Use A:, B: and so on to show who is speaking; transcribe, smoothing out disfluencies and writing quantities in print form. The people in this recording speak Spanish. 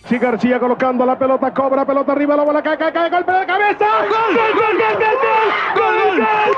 A: Si García colocando la pelota, cobra pelota arriba, la bola cae, golpe de cabeza. ¡Gol! ¡Gol! ¡Gol! ¡Gol! ¡Gol! ¡Gol!